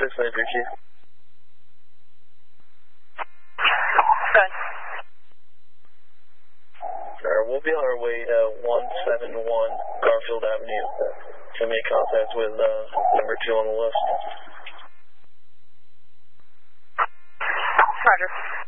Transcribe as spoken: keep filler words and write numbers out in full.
six nine three, Chief. Good. Alright, we'll be on our way to one seven one Garfield Avenue to make contact with uh, number two on the list. Roger.